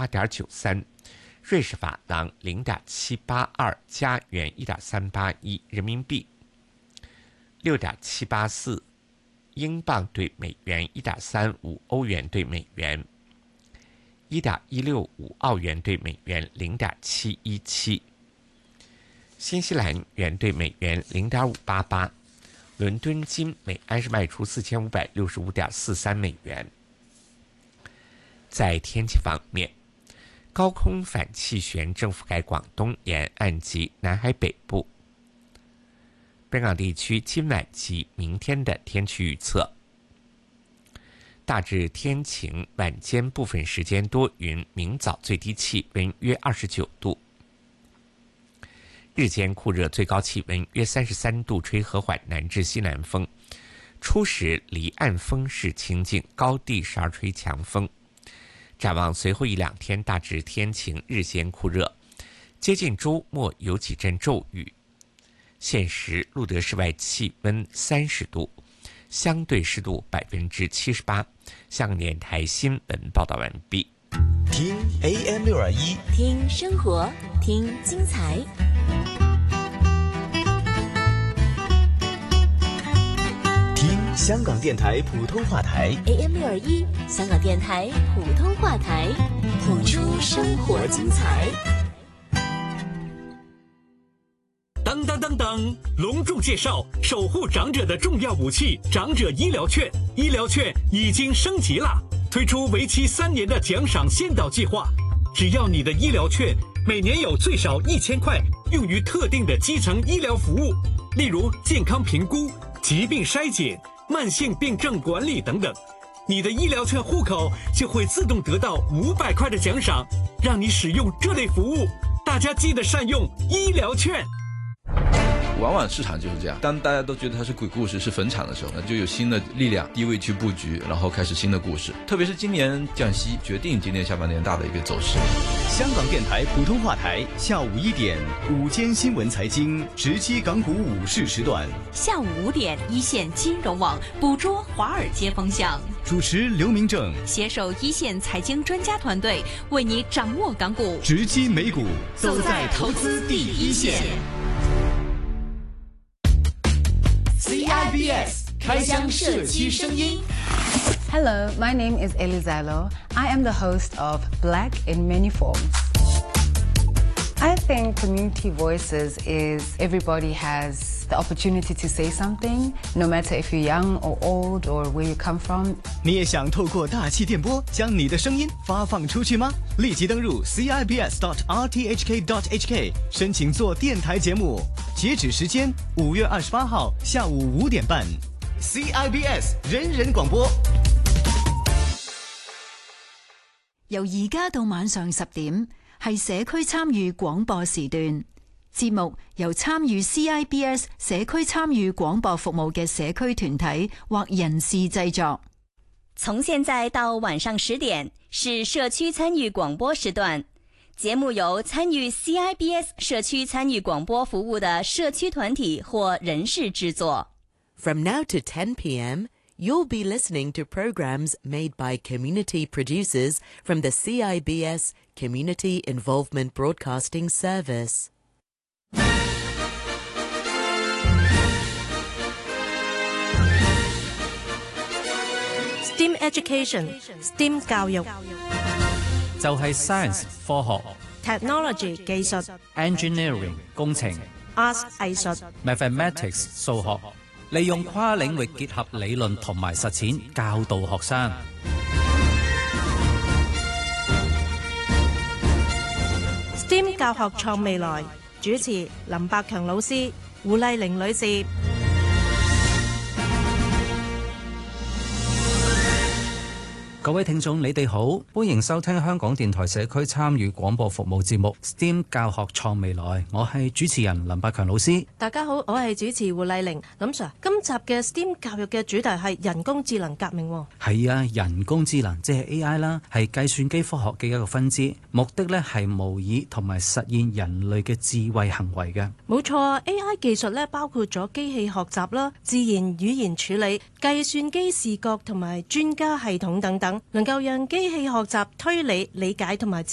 8.93，瑞士法郎0.782，加元1.381，人民币6.784，英镑对美元1.35，欧元对美元1.165，澳元对美元0.717，新西兰元对美元0.588，伦敦金每安士卖出4565.43美元。在天气方面，高空反气旋正覆盖广东沿岸及南海北部。本港地区今晚及明天的天气预测：大致天晴，晚间部分时间多云，明早最低气温约29度，日间酷热，最高气温约33度，吹和缓南至西南风，初时离岸风势清劲，高地时而吹强风。展望随后一两天大致天晴，日间酷热，接近周末有几阵骤雨。现时录得室外气温30度，相对湿度78%。香港电台新闻报道完毕。 听 AM621， 听生活，听精彩。 听香港电台普通话台 AM621，香港电台普通话台，谱出生活精彩。 当当当当！隆重介绍守护长者的重要武器——长者医疗券。医疗券已经升级了，推出为期3年的奖赏先导计划。只要你的医疗券每年有最少1000块用于特定的基层医疗服务，例如健康评估、疾病筛检、慢性病症管理等等，你的医疗券户口就会自动得到500块的奖赏，让你使用这类服务。大家记得善用医疗券。 往往市场就是这样，当大家都觉得它是鬼故事，是坟场的时候，那就有新的力量低位去布局，然后开始新的故事。特别是今年降息，决定今年下半年大的一个走势。 香港电台普通话台下午1点午间新闻财经直击港股午市时段， 下午5点一线金融网捕捉华尔街风向， 主持刘明正， 携手一线财经专家团队，为你掌握港股， 直击美股， 走在投资第一线。 CIBS 开箱社区声音。 Hello, my name is Elizalo. I am the host of Black in Many Forms. I think community voices is everybody has the opportunity to say something, no matter if you're young or old or where you come from. 你也想透过大气电波将你的声音发放出去吗？立即登入 cibs.rthk.hk 申请做电台节目，截止时间5月28号下午5点半。CIBS 人人廣播， 由而家到晚上10點係社區參與廣播時段，節目由參與 CIBS 社區參與廣播服務嘅社區團體或人士製作。 從現在到晚上10點是社區參與廣播時段，節目由參與 CIBS 社區參與廣播服務的社區團體或人士製作。 From now to 10 p.m., you'll be listening to programs made by community producers from the CIBS Community Involvement Broadcasting Service. STEM Education STEM 教育就係 Science 科學、 Technology 技術、 Engineering 工程、 Arts 藝術、 Mathematics 數學，利用跨領域結合理論同埋實踐教導學生。 STEM 教學創未來，主持林百強老師、胡麗玲女士。 各位聽眾，你哋好，歡迎收聽香港電台社區參與廣播服務節目 STEM 教學創未來，我係主持人林百強老師。 大家好，我係主持胡麗玲。林 Sir， 今集嘅 STEM 教育嘅主題係人工智能革命。 係啊，人工智能即係 AI 啦，係計算機科學嘅一個分支，目的呢係模擬同埋實現人類嘅智慧行為嘅。 冇錯 ，AI 技術咧包括咗機器學習啦、自然語言處理、計算機視覺同埋專家系統等等。能夠讓機器學習、推理、理解同埋